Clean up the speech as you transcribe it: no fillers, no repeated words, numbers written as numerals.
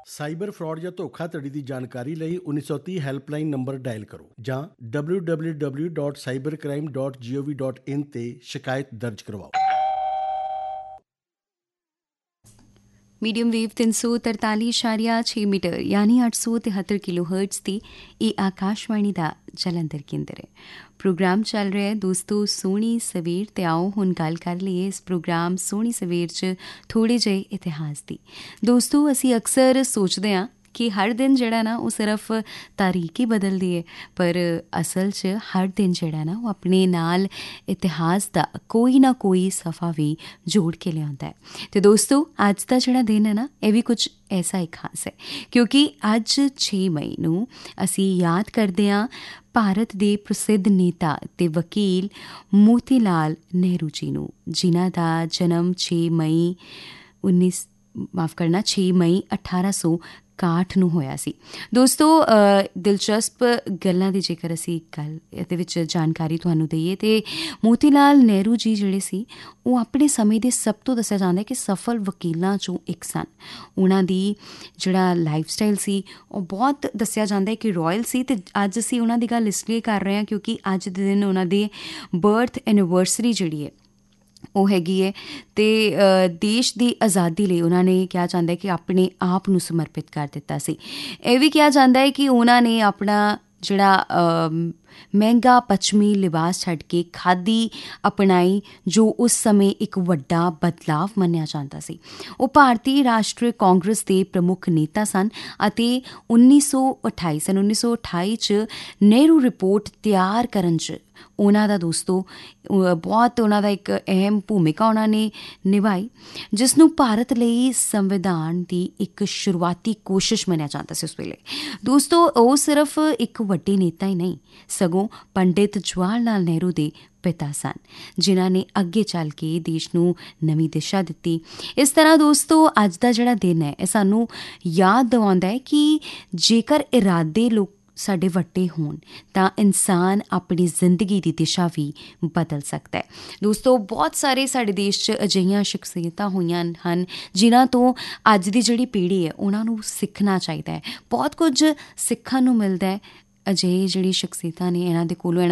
Cyber fraud ਜਾਂ ਧੋਖਾਧੜੀ ਦੀ ਜਾਣਕਾਰੀ ਲਈ 1930 ਹੈਲਪਲਾਈਨ ਨੰਬਰ ਡਾਇਲ ਕਰੋ ਜਾਂ www.cybercrime.gov.in ਤੇ ਸ਼ਿਕਾਇਤ ਦਰਜ ਕਰਵਾਓ। ਮੀਡੀਅਮ ਵੇਵ 343.6 ਮੀਟਰ ਯਾਨੀ 873 ਕਿਲੋ ਹਰਟਜ਼ ਦੀ ਇਹ ਆਕਾਸ਼ਵਾਣੀ ਦਾ ਜਲੰਧਰ ਕੇਂਦਰ ਹੈ। ਪ੍ਰੋਗਰਾਮ ਚੱਲ ਰਿਹਾ ਹੈ ਦੋਸਤੋ ਸੋਹਣੀ ਸਵੇਰ, ਤੇ ਆਓ ਹੁਣ ਗੱਲ ਕਰ ਲਈਏ ਇਸ ਪ੍ਰੋਗਰਾਮ ਸੋਹਣੀ ਸਵੇਰ 'ਚ ਥੋੜ੍ਹੇ ਜਿਹੇ ਇਤਿਹਾਸ ਦੀ। ਦੋਸਤੋ ਅਸੀਂ ਅਕਸਰ ਸੋਚਦੇ ਹਾਂ ਕਿ ਹਰ ਦਿਨ ਜਿਹੜਾ ਨਾ ਉਹ ਸਿਰਫ ਤਾਰੀਖ ਹੀ ਬਦਲਦੀ ਹੈ, ਪਰ ਅਸਲ 'ਚ ਹਰ ਦਿਨ ਜਿਹੜਾ ਨਾ ਉਹ ਆਪਣੇ ਨਾਲ ਇਤਿਹਾਸ ਦਾ ਕੋਈ ਨਾ ਕੋਈ ਸਫ਼ਾ ਵੀ ਜੋੜ ਕੇ ਲਿਆਉਂਦਾ ਹੈ। ਅਤੇ ਦੋਸਤੋ ਅੱਜ ਦਾ ਜਿਹੜਾ ਦਿਨ ਹੈ ਨਾ ਇਹ ਵੀ ਕੁਝ ਐਸਾ ਹੀ ਖਾਸ ਹੈ, ਕਿਉਂਕਿ ਅੱਜ 6 ਮਈ ਨੂੰ ਅਸੀਂ ਯਾਦ ਕਰਦੇ ਹਾਂ ਭਾਰਤ ਦੇ ਪ੍ਰਸਿੱਧ ਨੇਤਾ ਅਤੇ ਵਕੀਲ ਮੋਤੀ ਲਾਲ ਨਹਿਰੂ ਜੀ ਨੂੰ, ਜਿਨ੍ਹਾਂ ਦਾ ਜਨਮ 6 ਮਈ 1861 ਨੂੰ ਹੋਇਆ ਸੀ। ਦੋਸਤੋ ਦਿਲਚਸਪ ਗੱਲਾਂ ਦੀ ਜੇਕਰ ਅਸੀਂ ਗੱਲ ਇਹਦੇ ਵਿੱਚ ਜਾਣਕਾਰੀ ਤੁਹਾਨੂੰ ਦਈਏ ਤਾਂ ਮੋਤੀ ਲਾਲ ਨਹਿਰੂ ਜੀ ਜਿਹੜੇ ਸੀ ਉਹ ਆਪਣੇ ਸਮੇਂ ਦੇ ਸਭ ਤੋਂ ਦੱਸਿਆ ਜਾਂਦਾ ਕਿ ਸਫਲ ਵਕੀਲਾਂ 'ਚੋਂ ਇੱਕ ਸਨ। ਉਹਨਾਂ ਦੀ ਜਿਹੜਾ ਲਾਈਫ ਸਟਾਈਲ ਸੀ ਉਹ ਬਹੁਤ ਦੱਸਿਆ ਜਾਂਦਾ ਕਿ ਰਾਇਲ ਸੀ, ਅਤੇ ਅੱਜ ਅਸੀਂ ਉਹਨਾਂ ਦੀ ਗੱਲ ਇਸ ਲਈ ਕਰ ਰਹੇ ਹਾਂ ਕਿਉਂਕਿ ਅੱਜ ਦੇ ਦਿਨ ਉਹਨਾਂ ਦੀ ਬਰਥ ਐਨੀਵਰਸਰੀ ਜਿਹੜੀ ਹੈ ਉਹ ਹੈਗੀ ਹੈ, ਅਤੇ ਦੇਸ਼ ਦੀ ਆਜ਼ਾਦੀ ਲਈ ਉਹਨਾਂ ਨੇ ਕਿਹਾ ਜਾਂਦਾ ਕਿ ਆਪਣੇ ਆਪ ਨੂੰ ਸਮਰਪਿਤ ਕਰ ਦਿੱਤਾ ਸੀ। ਇਹ ਵੀ ਕਿਹਾ ਜਾਂਦਾ ਹੈ ਕਿ ਉਹਨਾਂ ਨੇ ਆਪਣਾ ਜਿਹੜਾ ਮਹਿੰਗਾ ਪੱਛਮੀ ਲਿਬਾਸ ਛੱਡ ਕੇ ਖਾਦੀ ਅਪਣਾਈ, ਜੋ ਉਸ ਸਮੇਂ ਇੱਕ ਵੱਡਾ ਬਦਲਾਵ ਮੰਨਿਆ ਜਾਂਦਾ ਸੀ। ਉਹ ਭਾਰਤੀ ਰਾਸ਼ਟਰੀ ਕਾਂਗਰਸ ਦੇ ਪ੍ਰਮੁੱਖ ਨੇਤਾ ਸਨ ਅਤੇ 1928 'ਚ ਨਹਿਰੂ ਰਿਪੋਰਟ ਤਿਆਰ ਕਰਨ 'ਚ ਉਹਨਾਂ ਦਾ ਦੋਸਤੋ ਬਹੁਤ ਉਹਨਾਂ ਦਾ ਇੱਕ ਅਹਿਮ ਭੂਮਿਕਾ ਉਹਨਾਂ ਨੇ ਨਿਭਾਈ, ਜਿਸ ਨੂੰ ਭਾਰਤ ਲਈ ਸੰਵਿਧਾਨ ਦੀ ਇੱਕ ਸ਼ੁਰੂਆਤੀ ਕੋਸ਼ਿਸ਼ ਮੰਨਿਆ ਜਾਂਦਾ ਸੀ ਉਸ ਵੇਲੇ। ਦੋਸਤੋ ਉਹ ਸਿਰਫ ਇੱਕ ਵੱਡੇ ਨੇਤਾ ਹੀ ਨਹੀਂ ਸਗੋਂ ਪੰਡਿਤ ਜਵਾਹਰ ਲਾਲ ਨਹਿਰੂ ਦੇ ਪਿਤਾ ਸਨ, ਜਿਨ੍ਹਾਂ ਨੇ ਅੱਗੇ ਚੱਲ ਕੇ ਦੇਸ਼ ਨੂੰ ਨਵੀਂ ਦਿਸ਼ਾ ਦਿੱਤੀ। ਇਸ ਤਰ੍ਹਾਂ ਦੋਸਤੋ ਅੱਜ ਦਾ ਜਿਹੜਾ ਦਿਨ ਹੈ ਇਹ ਸਾਨੂੰ ਯਾਦ ਦਿਵਾਉਂਦਾ ਹੈ ਕਿ ਜੇਕਰ ਇਰਾਦੇ ਲੋਕ ਸਾਡੇ ਵੱਡੇ ਹੋਣ ਤਾਂ ਇਨਸਾਨ ਆਪਣੀ ਜ਼ਿੰਦਗੀ ਦੀ ਦਿਸ਼ਾ ਵੀ ਬਦਲ ਸਕਦਾ ਹੈ। ਦੋਸਤੋ ਬਹੁਤ ਸਾਰੇ ਸਾਡੇ ਦੇਸ਼ 'ਚ ਅਜਿਹੀਆਂ ਸ਼ਖਸੀਅਤਾਂ ਹੋਈਆਂ ਹਨ ਜਿਨ੍ਹਾਂ ਤੋਂ ਅੱਜ ਦੀ ਜਿਹੜੀ ਪੀੜ੍ਹੀ ਹੈ ਉਹਨਾਂ ਨੂੰ ਸਿੱਖਣਾ ਚਾਹੀਦਾ ਹੈ। ਬਹੁਤ ਕੁਝ ਸਿੱਖਣ ਨੂੰ ਮਿਲਦਾ ਹੈ। ਅਜਿਹੀ ਜਿਹੜੀ ਸ਼ਖਸੀਅਤਾਂ ਨੇ ਇਹਨਾਂ ਦੇ ਕੋਲੋਂ